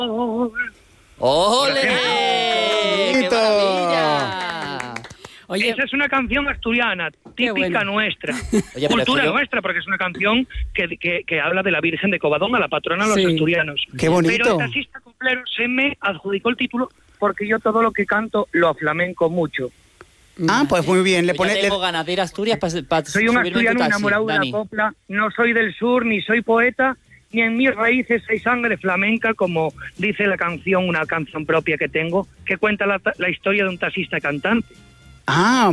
¡Ole! ¡Qué maravilla! Oye, esa es una canción asturiana, típica nuestra. Oye, cultura nuestra, porque es una canción que habla de la Virgen de Covadonga, la patrona de los asturianos. ¡Qué bonito! Pero el taxista cumplero se me adjudicó el título porque yo todo lo que canto lo aflamenco mucho. Ah, pues muy bien. Ya tengo ganas de ir a Asturias para soy un asturiano enamorado de la copla, no soy del sur, ni soy poeta, ni en mis raíces hay sangre flamenca, como dice la canción, una canción propia que tengo, que cuenta la historia de un taxista cantante. Ah,